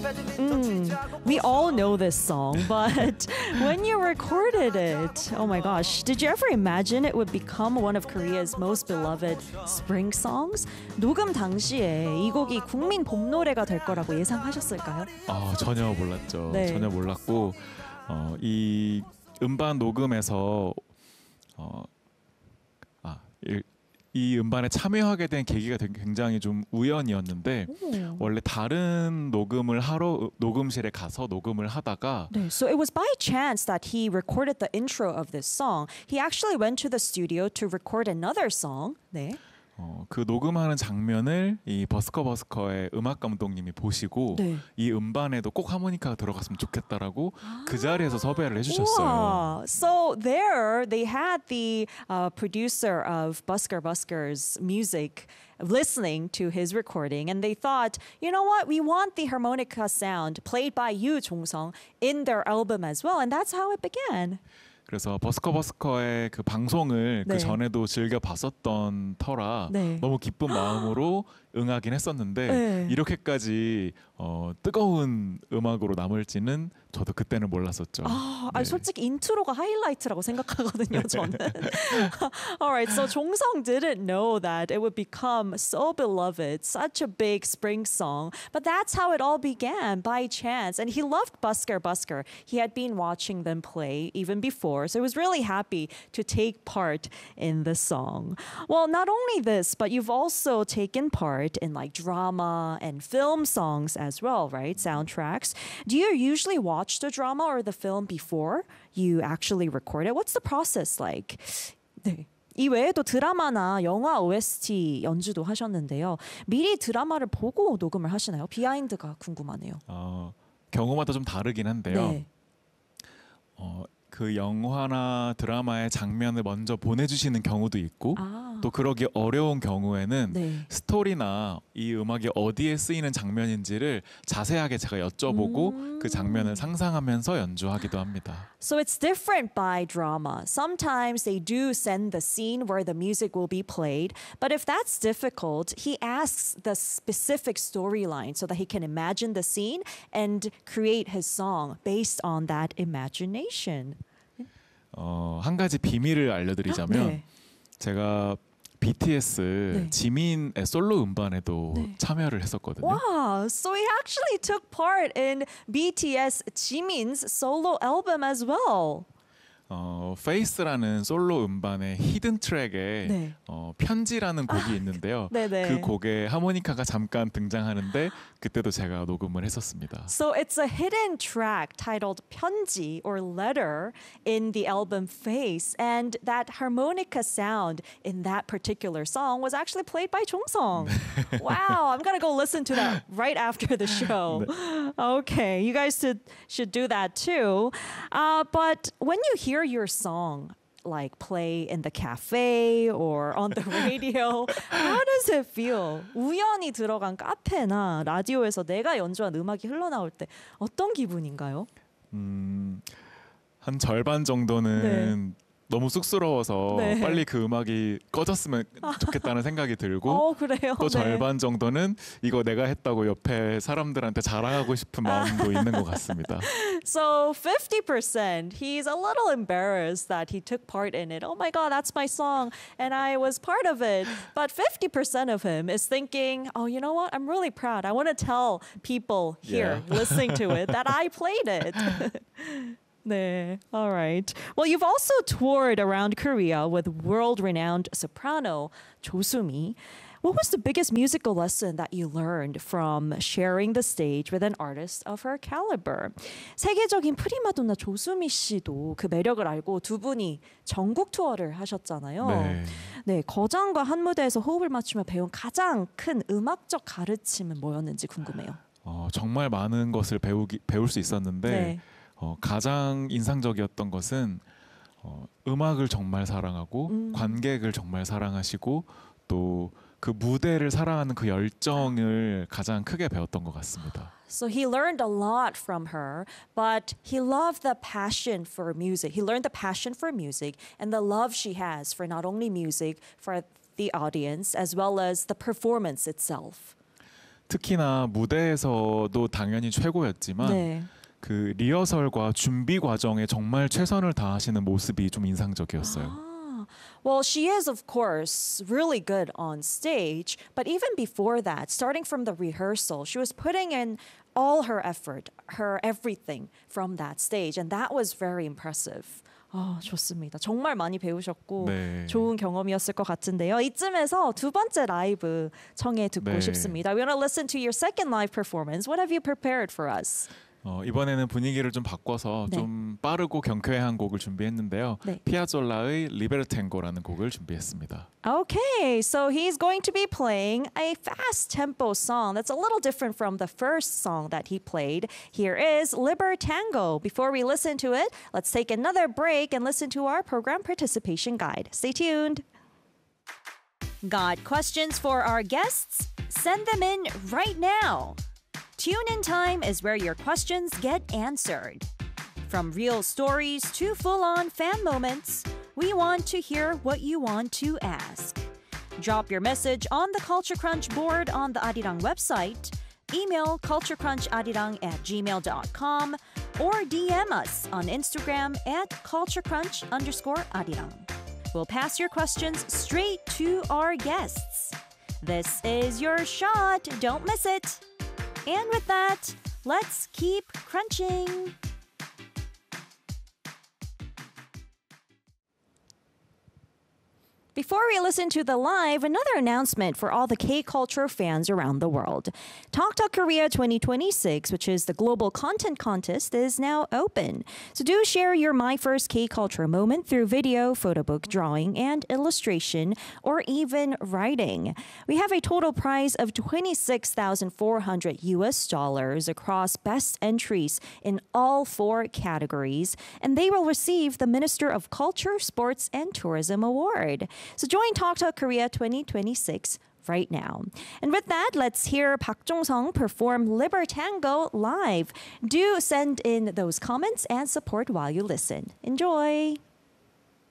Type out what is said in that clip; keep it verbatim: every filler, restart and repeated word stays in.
Mm, we all know this song, but when you recorded it, oh my gosh, did you ever imagine it would become one of Korea's most beloved spring songs? 녹음 당시에 이 곡이 국민 봄 노래가 될 거라고 예상하셨을까요? 아, 전혀 몰랐죠. 네. 전혀 몰랐고 어, 이 음반 녹음에서 어, 아, 이, 이 음반에 참여하게 된 계기가 되게 굉장히 좀 우연이었는데 오. 원래 다른 녹음을 하러 녹음실에 가서 녹음을 하다가 네, so it was by chance that he recorded the intro of this song. He actually went to the studio to record another song. 네. 어, 그 녹음하는 장면을 이 버스커 버스커의 음악 감독님이 보시고 네. 이 음반에도 꼭 하모니카가 들어갔으면 좋겠다라고 그 자리에서 섭외를 해주셨어요. Wow. So there they had the uh, producer of Busker Busker's music listening to his recording, and they thought, you know what, we want the harmonica sound played by you, Jong-sung, in their album as well, and that's how it began. 그래서 버스커 버스커의 그 방송을 네. 그 전에도 즐겨 봤었던 터라 네. 너무 기쁜 마음으로 응하긴 했었는데 네. 이렇게까지 어, 뜨거운 음악으로 남을지는 저도 그때는 몰랐었죠. 아, 네. 아니, 솔직히 인트로가 하이라이트라고 생각하거든요, 저는. Alright, so Jong-sung didn't know that it would become so beloved, such a big spring song, but that's how it all began, by chance. And he loved Busker Busker. He had been watching them play even before, so he was really happy to take part in the song. Well, not only this, but you've also taken part in like drama and film songs as well, right? Soundtracks. Do you usually watch the drama or the film before you actually record it? What's the process like? 네. 이 외에도 드라마나 영화 오에스티 연주도 하셨는데요. 미리 드라마를 보고 녹음을 하시나요? 비하인드가 궁금하네요. 어, 경우마다 좀 다르긴 한데요. 네. 어, 그 영화나 드라마의 장면을 먼저 보내주시는 경우도 있고 아. 또 그러기 어려운 경우에는 네. 스토리나 이 음악이 어디에 쓰이는 장면인지를 자세하게 제가 여쭤보고 음. 그 장면을 상상하면서 연주하기도 합니다. So it's different by drama. Sometimes they do send the scene where the music will be played, but if that's difficult, he asks the specific storyline so that he can imagine the scene and create his song based on that imagination. 어, 한 가지 비밀을 알려드리자면 네. 제가 비티에스 네. 지민의 솔로 음반에도 네. 참여를 했었거든요. Wow, so he actually took part in B T S Jimin's solo album as well. 어, Face라는 솔로 음반의 히든 트랙에 네. 어, 편지라는 곡이 있는데요. 네네. 그 곡에 하모니카가 잠깐 등장하는데 그때도 제가 녹음을 했었습니다. So it's a hidden track titled 편지 or letter in the album Face, and that harmonica sound in that particular song was actually played by Jong-sung. Wow, I'm gonna go listen to that right after the show. Okay, you guys should should do that too. Uh, but when you hear your song like play in the cafe or on the radio, how does it feel? 우연히 들어간 카페나 라디오에서 내가 연주한 음악이 흘러나올 때 어떤 기분인가요? 음, 한 절반 정도는 너무 쑥스러워서 네. 빨리 그 음악이 꺼졌으면 좋겠다는 생각이 들고 어, 그래요? 또 네. 절반 정도는 이거 내가 했다고 옆에 사람들한테 자랑하고 싶은 마음도 있는 것 같습니다. So fifty percent, he's a little embarrassed that he took part in it. Oh my God, that's my song, and I was part of it. But fifty percent of him is thinking, oh, you know what? I'm really proud. I want to tell people here Yeah. listening to it that I played it. 네, all right. Well, you've also toured around Korea with world-renowned soprano 조수미. What was the biggest musical lesson that you learned from sharing the stage with an artist of her caliber? 세계적인 프리마돈나 조수미 씨도 그 매력을 알고 두 분이 전국 투어를 하셨잖아요. 네. 네, 거장과 한 무대에서 호흡을 맞추며 배운 가장 큰 음악적 가르침은 뭐였는지 궁금해요. 어, 정말 많은 것을 배우기, 배울 수 있었는데 네. 어, 가장 인상적이었던 것은 어, 음악을 정말 사랑하고 음. 관객을 정말 사랑하시고 또 그 무대를 사랑하는 그 열정을 가장 크게 배웠던 것 같습니다. So he learned a lot from her, but he loved the passion for music. He learned the passion for music and the love she has for not only music, for the audience, as well as the performance itself. 특히나 무대에서도 당연히 최고였지만 네. 그 리허설과 준비 과정에 정말 최선을 다하시는 모습이 좀 인상적이었어요. Ah, well, she is, of course, really good on stage. But even before that, starting from the rehearsal, she was putting in all her effort, her everything from that stage. And that was very impressive. 아, 좋습니다. 정말 많이 배우셨고 네. 좋은 경험이었을 것 같은데요. 이쯤에서 두 번째 라이브 청해 듣고 네. 싶습니다. We want to listen to your second live performance. What have you prepared for us? 어, 이번에는 분위기를 좀 바꿔서 네. 좀 빠르고 경쾌한 곡을 준비했는데요. 네. 피아졸라의 리베르탱고라는 곡을 준비했습니다. Okay, so he's going to be playing a fast tempo song that's a little different from the first song that he played. Here is Libertango. Before we listen to it, let's take another break and listen to our program participation guide. Stay tuned. Got questions for our guests? Send them in right now. Tune in time is where your questions get answered. From real stories to full-on fan moments, we want to hear what you want to ask. Drop your message on the Culture Crunch board on the Arirang website, email culturecruncharirang at gmail dot com, or D M us on Instagram at culturecrunch underscore arirang. We'll pass your questions straight to our guests. This is your shot. Don't miss it. And with that, let's keep crunching. Before we listen to the live, another announcement for all the K-culture fans around the world. Talk Talk Korea twenty twenty-six, which is the global content contest, is now open. So do share your My First K-culture moment through video, photo book, drawing, and illustration, or even writing. We have a total prize of twenty-six thousand four hundred U S dollars across best entries in all four categories, and they will receive the Minister of Culture, Sports, and Tourism Award. So join Talk Talk Korea twenty twenty-six right now. And with that, let's hear Park Jong-sung perform Libertango live. Do send in those comments and support while you listen. Enjoy!